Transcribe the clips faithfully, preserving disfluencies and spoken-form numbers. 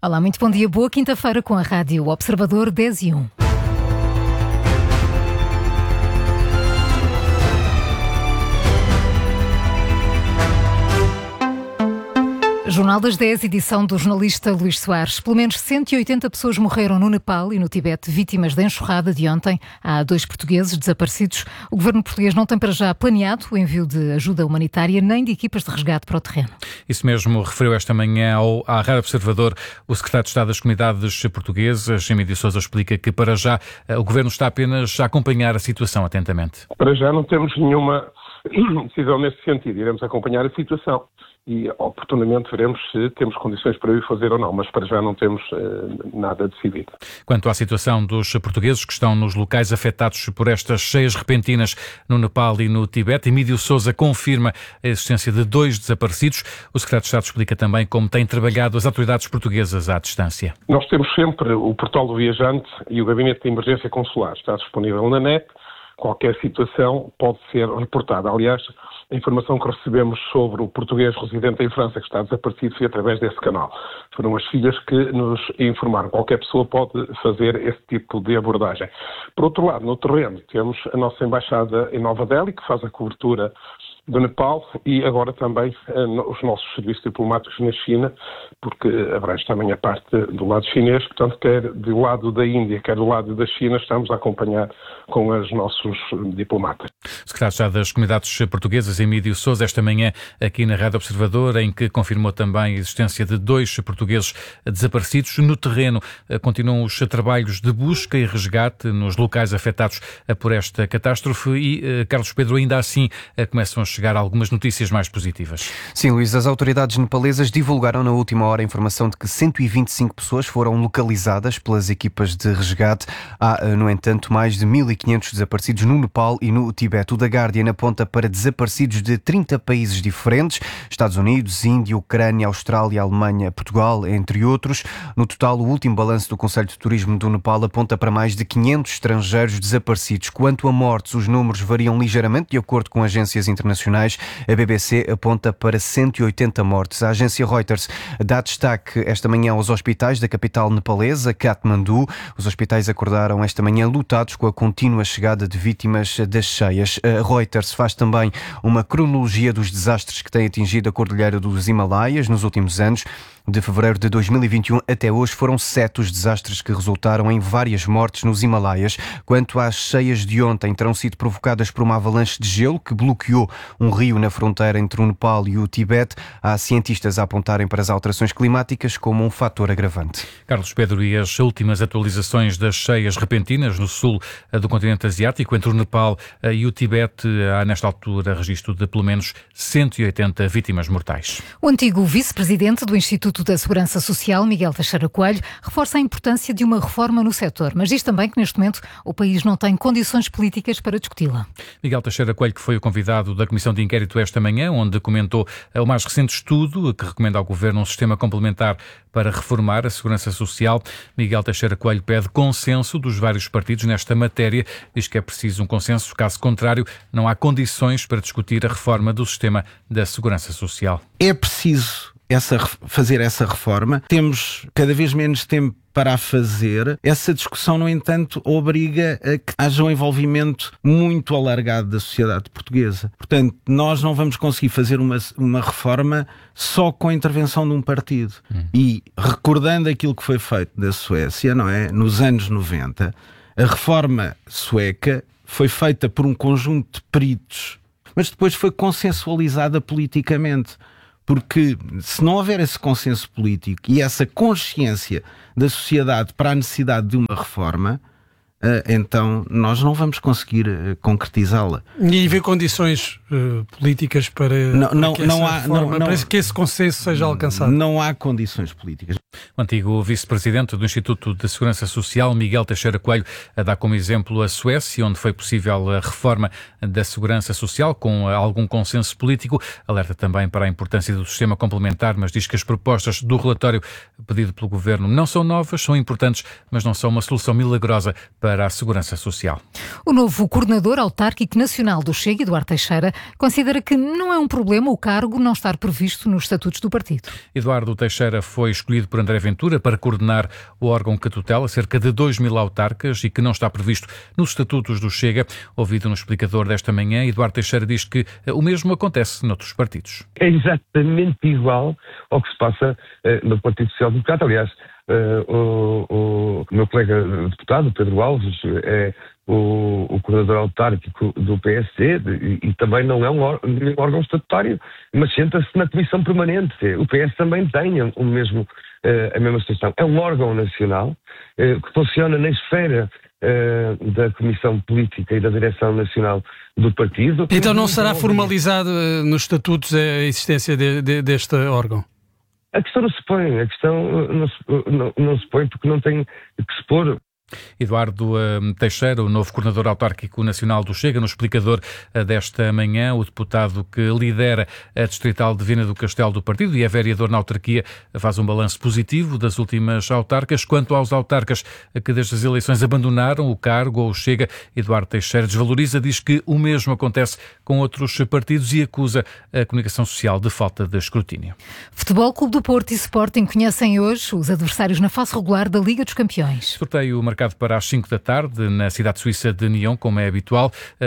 Olá, muito bom dia. Boa quinta-feira com a Rádio Observador dez e um. Jornal das dez, edição do jornalista Luís Soares. Pelo menos cento e oitenta pessoas morreram no Nepal e no Tibete, vítimas da enxurrada de ontem. Há dois portugueses desaparecidos. O governo português não tem para já planeado o envio de ajuda humanitária nem de equipas de resgate para o terreno. Isso mesmo referiu esta manhã ao, à Rádio Observador o secretário de Estado das Comunidades Portuguesas, Emílio Sousa, explica que para já o governo está apenas a acompanhar a situação atentamente. Para já não temos nenhuma decisão nesse sentido. Iremos acompanhar a situação e oportunamente veremos se temos condições para o fazer ou não, mas para já não temos uh, nada decidido. Quanto à situação dos portugueses que estão nos locais afetados por estas cheias repentinas no Nepal e no Tibete, Emílio Sousa confirma a existência de dois desaparecidos. O secretário de Estado explica também como têm trabalhado as autoridades portuguesas à distância. Nós temos sempre o portal do viajante e o gabinete de emergência consular. Está disponível na net. Qualquer situação pode ser reportada. Aliás, a informação que recebemos sobre o português residente em França que está desaparecido foi através desse canal. Foram as filhas que nos informaram. Qualquer pessoa pode fazer esse tipo de abordagem. Por outro lado, no terreno, temos a nossa embaixada em Nova Delhi, que faz a cobertura do Nepal, e agora também uh, os nossos serviços diplomáticos na China, porque abrange também a parte do lado chinês, portanto, quer do lado da Índia, quer do lado da China, estamos a acompanhar com os nossos diplomatas. O secretário de Estado das Comunidades Portuguesas, Emílio Sousa, esta manhã aqui na Rádio Observador, em que confirmou também a existência de dois portugueses desaparecidos. No terreno continuam os trabalhos de busca e resgate nos locais afetados por esta catástrofe e, Carlos Pedro, ainda assim começam a chegar algumas notícias mais positivas. Sim, Luís, as autoridades nepalesas divulgaram na última hora a informação de que cento e vinte e cinco pessoas foram localizadas pelas equipas de resgate. Há, no entanto, mais de mil e quinhentos desaparecidos no Nepal e no Tibete. O The Guardian aponta para desaparecidos de trinta países diferentes: Estados Unidos, Índia, Ucrânia, Austrália, Alemanha, Portugal, entre outros. No total, o último balanço do Conselho de Turismo do Nepal aponta para mais de quinhentos estrangeiros desaparecidos. Quanto a mortes, os números variam ligeiramente de acordo com agências internacionais. A B B C aponta para cento e oitenta mortes. A agência Reuters dá destaque esta manhã aos hospitais da capital nepalesa, Katmandu. Os hospitais acordaram esta manhã lotados com a contínua chegada de vítimas das cheias. A Reuters faz também uma cronologia dos desastres que têm atingido a Cordilheira dos Himalaias nos últimos anos. De fevereiro de dois mil e vinte e um até hoje foram sete os desastres que resultaram em várias mortes nos Himalaias. Quanto às cheias de ontem, terão sido provocadas por uma avalanche de gelo que bloqueou um rio na fronteira entre o Nepal e o Tibete. Há cientistas a apontarem para as alterações climáticas como um fator agravante. Carlos Pedro, e as últimas atualizações das cheias repentinas no sul do continente asiático, entre o Nepal e o Tibete, há nesta altura registro de pelo menos cento e oitenta vítimas mortais. O antigo vice-presidente do Instituto da Segurança Social, Miguel Teixeira Coelho, reforça a importância de uma reforma no setor, mas diz também que neste momento o país não tem condições políticas para discuti-la. Miguel Teixeira Coelho, que foi o convidado da Comissão de Inquérito esta manhã, onde comentou o mais recente estudo que recomenda ao Governo um sistema complementar para reformar a Segurança Social. Miguel Teixeira Coelho pede consenso dos vários partidos nesta matéria, diz que é preciso um consenso, caso contrário não há condições para discutir a reforma do sistema da Segurança Social. É preciso Essa, fazer essa reforma. Temos cada vez menos tempo para a fazer. Essa discussão, no entanto, obriga a que haja um envolvimento muito alargado da sociedade portuguesa. Portanto, nós não vamos conseguir fazer uma, uma reforma só com a intervenção de um partido. Hum. E recordando aquilo que foi feito da Suécia, não é? Nos anos noventa, a reforma sueca foi feita por um conjunto de peritos, mas depois foi consensualizada politicamente. Porque se não houver esse consenso político e essa consciência da sociedade para a necessidade de uma reforma, então nós não vamos conseguir concretizá-la. E haver condições uh, políticas para, não, não, para que, não essa há, reforma, não, não, para que esse consenso seja alcançado? Não há condições políticas. O antigo vice-presidente do Instituto de Segurança Social, Miguel Teixeira Coelho, dá como exemplo a Suécia, onde foi possível a reforma da Segurança Social com algum consenso político. Alerta também para a importância do sistema complementar, mas diz que as propostas do relatório pedido pelo Governo não são novas, são importantes, mas não são uma solução milagrosa para para a Segurança Social. O novo coordenador autárquico nacional do Chega, Eduardo Teixeira, considera que não é um problema o cargo não estar previsto nos estatutos do partido. Eduardo Teixeira foi escolhido por André Ventura para coordenar o órgão que tutela cerca de dois mil autarcas e que não está previsto nos estatutos do Chega. Ouvido no explicador desta manhã, Eduardo Teixeira diz que o mesmo acontece noutros partidos. É exatamente igual ao que se passa uh, no Partido Social Democrata. Aliás, uh, o, o meu colega deputado, Pedro Alves, é o, o coordenador autárquico do P S D e, e também não é um órgão estatutário, mas senta-se na comissão permanente. O P S também tem o mesmo, uh, a mesma situação. É um órgão nacional uh, que funciona na esfera uh, da Comissão Política e da Direção Nacional do partido. Então não será formalizado uh, nos estatutos a existência de, de, deste órgão? A questão não se põe, a questão não se, não, não se põe porque não tem que se pôr. Eduardo uh, Teixeira, o novo coordenador autárquico nacional do Chega, no explicador uh, desta manhã, o deputado que lidera a distrital de Viana do Castelo do partido e é vereador na autarquia, faz um balanço positivo das últimas autarcas. Quanto aos autarcas que desde as eleições abandonaram o cargo ou o Chega, Eduardo Teixeira desvaloriza, diz que o mesmo acontece com outros partidos e acusa a comunicação social de falta de escrutínio. Futebol Clube do Porto e Sporting conhecem hoje os adversários na fase regular da Liga dos Campeões. Sorteio marcado para as cinco da tarde na cidade suíça de Nyon, como é habitual,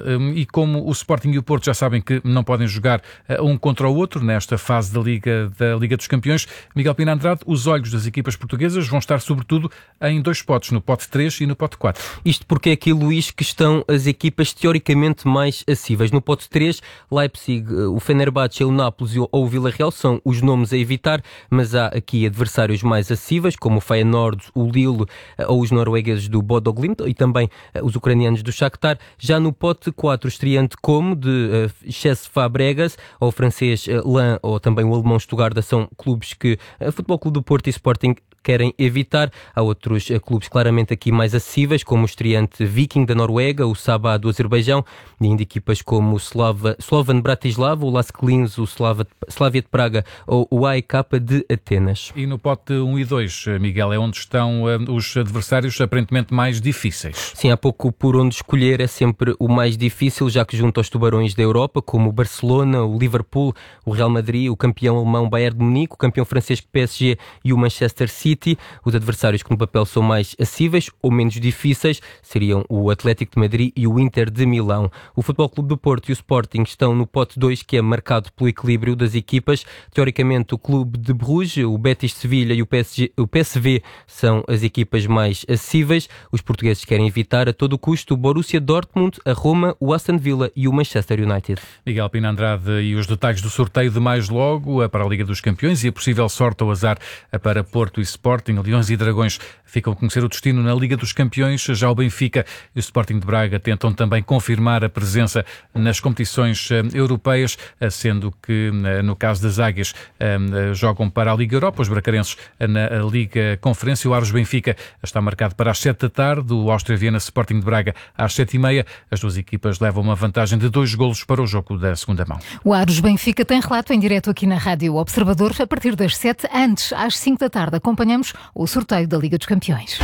e como o Sporting e o Porto já sabem que não podem jogar um contra o outro nesta fase da Liga, da Liga dos Campeões, Miguel Pina Andrade, os olhos das equipas portuguesas vão estar sobretudo em dois potes, no pote três e no pote quatro. Isto porque é aqui, Luís, que estão as equipas teoricamente mais acessíveis. No pote três, Leipzig, o Fenerbahçe, o Nápoles ou o Villarreal são os nomes a evitar, mas há aqui adversários mais acessíveis, como o Feyenoord, o Lille ou os noruegueses do Bodo Glimt e também uh, os ucranianos do Shakhtar. Já no pote quatro, estreante como de uh, Cesc Fabregas, ou o francês uh, Lan, ou também o alemão Stuttgart, são clubes que uh, Futebol Clube do Porto e Sporting querem evitar. Há outros uh, clubes claramente aqui mais acessíveis, como o estreante Viking da Noruega, o Sabah do Azerbaijão, e ainda equipas como o Slava, Slovan Bratislava, o Lask Linz, o Slava, Slavia de Praga ou o A E K de Atenas. E no pote um e dois, Miguel, é onde estão uh, os adversários aparentemente mais difíceis. Sim, há pouco por onde escolher, é sempre o mais difícil, já que junto aos tubarões da Europa, como o Barcelona, o Liverpool, o Real Madrid, o campeão alemão Bayern de Munique, o campeão francês P S G e o Manchester City, os adversários que no papel são mais acessíveis ou menos difíceis seriam o Atlético de Madrid e o Inter de Milão. O Futebol Clube do Porto e o Sporting estão no pote dois, que é marcado pelo equilíbrio das equipas. Teoricamente, o Clube de Bruges, o Betis de Sevilha e o P S G, o P S V são as equipas mais acessíveis. Os portugueses querem evitar a todo custo o Borussia Dortmund, a Roma, o Aston Villa e o Manchester United. Miguel Pina Andrade, e os detalhes do sorteio de mais logo para a Liga dos Campeões e a possível sorte ou azar para Porto e Sporting, Leões e Dragões ficam a conhecer o destino na Liga dos Campeões. Já o Benfica e o Sporting de Braga tentam também confirmar a presença nas competições europeias, sendo que no caso das Águias jogam para a Liga Europa, os bracarenses na Liga Conferência. O Aros Benfica está marcado para as sete da tarde, o Áustria Viena Sporting de Braga às sete e meia. As duas equipas levam uma vantagem de dois golos para o jogo da segunda mão. O Aros Benfica tem relato em direto aqui na Rádio Observador a partir das sete, antes às cinco da tarde. Acompanhamos o sorteio da Liga dos Campeões.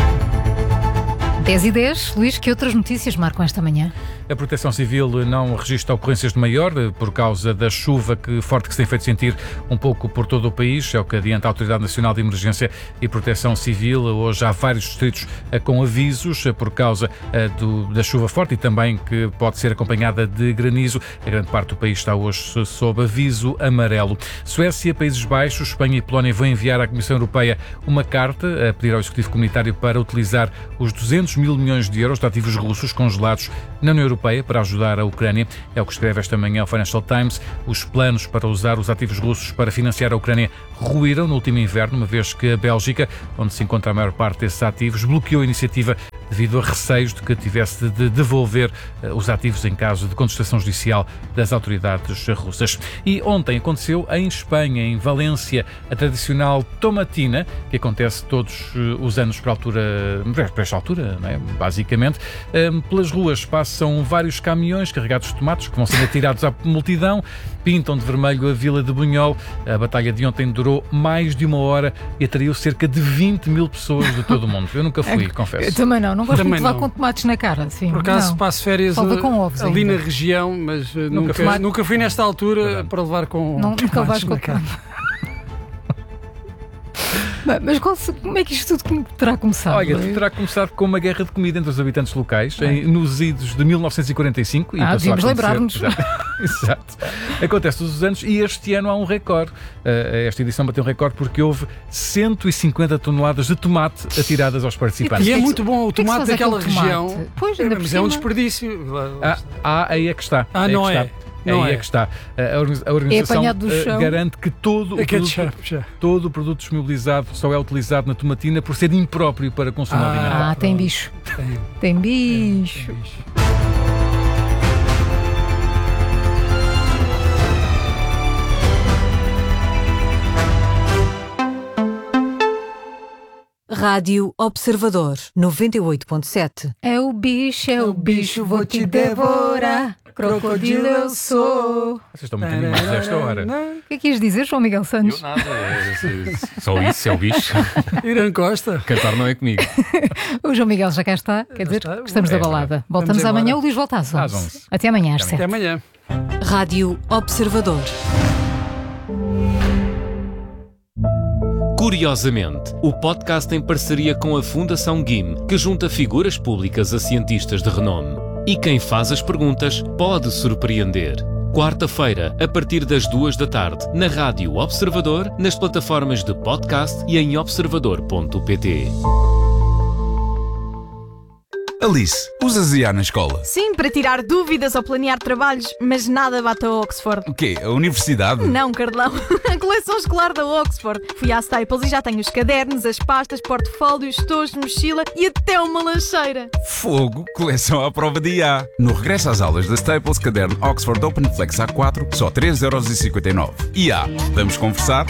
dez e dez. Luís, que outras notícias marcam esta manhã? A Proteção Civil não registra ocorrências de maior por causa da chuva que, forte que se tem feito sentir um pouco por todo o país. É o que adianta a Autoridade Nacional de Emergência e Proteção Civil. Hoje há vários distritos com avisos por causa do, da chuva forte e também que pode ser acompanhada de granizo. A grande parte do país está hoje sob aviso amarelo. Suécia, Países Baixos, Espanha e Polónia vão enviar à Comissão Europeia uma carta a pedir ao Executivo Comunitário para utilizar os duzentos mil milhões de euros de ativos russos congelados na União Europeia para ajudar a Ucrânia. É o que escreve esta manhã o Financial Times. Os planos para usar os ativos russos para financiar a Ucrânia ruíram no último inverno, uma vez que a Bélgica, onde se encontra a maior parte desses ativos, bloqueou a iniciativa devido a receios de que tivesse de devolver os ativos em caso de contestação judicial das autoridades russas. E ontem aconteceu em Espanha, em Valência, a tradicional tomatina, que acontece todos os anos para, a altura, para esta altura, não é? Basicamente. Pelas ruas passam vários caminhões carregados de tomates que vão sendo atirados à multidão pintam de vermelho a vila de Bunhol. A batalha de ontem durou mais de uma hora e atraiu cerca de vinte mil pessoas de todo o mundo. Eu nunca fui, confesso. Eu também não, não gosto Também muito de levar não. com tomates na cara. Sim, Por acaso não. passo férias Só vou com ovos ali ainda. na região, mas uh, nunca, fui. nunca fui nesta altura Verdade. para levar com Não, nunca tomates vais com na a cara. cara. Bem, mas qual, como é que isto tudo terá começado? Olha, terá começado com uma guerra de comida entre os habitantes locais, em, nos idos de mil novecentos e quarenta e cinco. E Ah, passou a devíamos acontecer- lembrar-nos. Exato. Exato. Acontece todos os anos e este ano há um recorde. Uh, esta edição bateu um recorde porque houve cento e cinquenta toneladas de tomate atiradas aos participantes. E é muito bom o O que é que se tomate faz daquela aquele tomate? região. Pois, ainda por mas é um cima. desperdício. Ah, ah, aí é que está. Ah, Aí não que é. está. Não aí é. é. que está. A organi- a organização apanhado do eh, chão. garante que todo o, É produto, ketchup, já. todo o produto disponibilizado só é utilizado na tomatina por ser impróprio para consumo Ah. alimentar. Ah, tem bicho. Tem. Tem bicho. Rádio Observador, noventa e oito ponto sete. É o bicho, é o bicho, vou te devorar. Crocodilo eu sou. Vocês estão muito animados a esta hora. O que é que ias dizer, João Miguel Santos? Nada, é, só isso, é o bicho. Irã Costa. Cantar não é comigo. O João Miguel já cá está, quer dizer, está. gostamos É da balada. Voltamos Vamos amanhã, embora. o Luís volta às onze. Às onze. Até amanhã às sete. Até amanhã. Rádio Observador. Curiosamente, o podcast em parceria com a Fundação G I M, que junta figuras públicas a cientistas de renome. E quem faz as perguntas pode surpreender. Quarta-feira, a partir das duas da tarde, na Rádio Observador, nas plataformas de podcast e em observador ponto pt. Alice, usas I A na escola? Sim, para tirar dúvidas ou planear trabalhos, mas nada bate a Oxford. O quê? A universidade? Não, Carlão. A coleção escolar da Oxford. Fui à Staples e já tenho os cadernos, as pastas, portfólios, tojos, mochila e até uma lancheira. Fogo, coleção à prova de I A. No regresso às aulas da Staples, caderno Oxford Open Flex A quatro, só três euros e cinquenta e nove. I A, vamos conversar?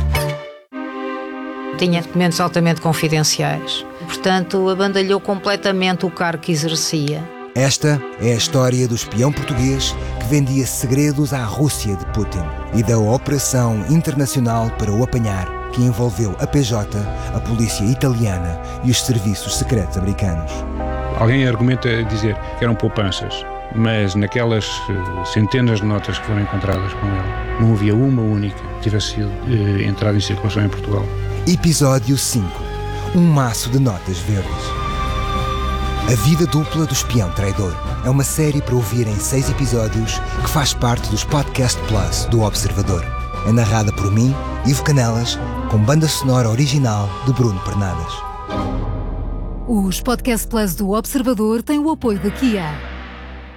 Tinha documentos altamente confidenciais. Portanto, abandalhou completamente o cargo que exercia. Esta é a história do espião português que vendia segredos à Rússia de Putin e da operação internacional para o apanhar, que envolveu a P J, a polícia italiana e os serviços secretos americanos. Alguém argumenta dizer que eram poupanças, mas naquelas uh, centenas de notas que foram encontradas com ele, não havia uma única que tivesse sido uh, entrada em circulação em Portugal. Episódio cinco. Um maço de notas verdes. A vida dupla do espião traidor é uma série para ouvir em seis episódios que faz parte dos Podcast Plus do Observador. É narrada por mim, Ivo Canelas, com banda sonora original de Bruno Pernadas. Os Podcast Plus do Observador têm o apoio da Kia.